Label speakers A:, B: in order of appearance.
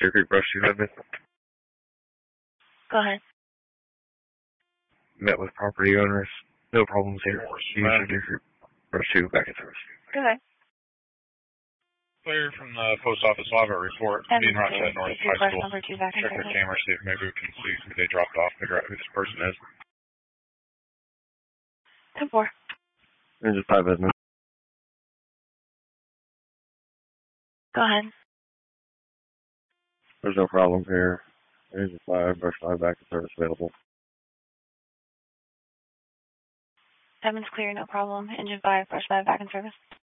A: Deer Creek Brush 2 have been.
B: Go ahead.
A: Met with property owners. No problems here. User Deer Creek Brush 2 back in service.
B: Okay.
C: Clear from the post office. I'll have a report. Being right at North High School. Check their camera, see if maybe we can see who they dropped off, figure out who this person is.
B: 10-4.
A: Engine 5 business.
B: Go ahead.
A: There's no problems here. Engine 5, Brush 5 back in service available.
B: Seven's clear, no problem. Engine 5, Brush 5 back in service.